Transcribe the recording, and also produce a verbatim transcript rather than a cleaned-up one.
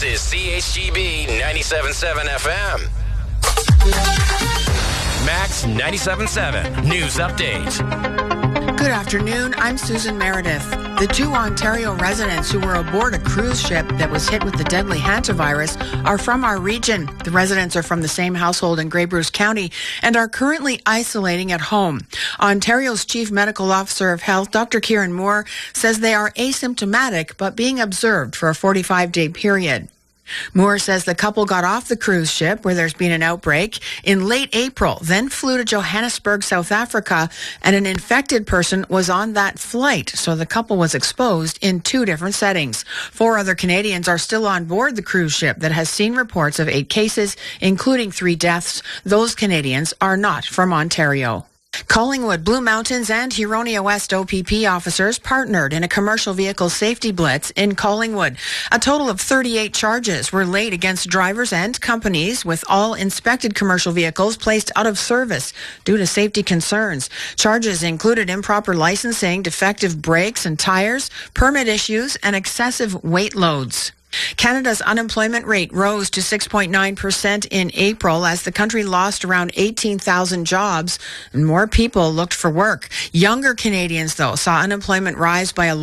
is C H G B ninety-seven point seven F M. Max ninety-seven point seven News Update. Good afternoon. I'm Susan Meredith. The two Ontario residents who were aboard a cruise ship that was hit with the deadly hantavirus are from our region. The residents are from the same household in Grey Bruce County and are currently isolating at home. Ontario's Chief Medical Officer of Health, Doctor Kieran Moore, says they are asymptomatic but being observed for a forty-five day period. Moore says the couple got off the cruise ship where there's been an outbreak in late April, then flew to Johannesburg, South Africa, and an infected person was on that flight, so the couple was exposed in two different settings. Four other Canadians are still on board the cruise ship that has seen reports of eight cases, including three deaths. Those Canadians are not from Ontario. Collingwood, Blue Mountains, and Huronia West O P P officers partnered in a commercial vehicle safety blitz in Collingwood. A total of thirty-eight charges were laid against drivers and companies, with all inspected commercial vehicles placed out of service due to safety concerns. Charges included improper licensing, defective brakes and tires, permit issues, and excessive weight loads. Canada's unemployment rate rose to six point nine percent in April as the country lost around eighteen thousand jobs and more people looked for work. Younger Canadians, though, saw unemployment rise by a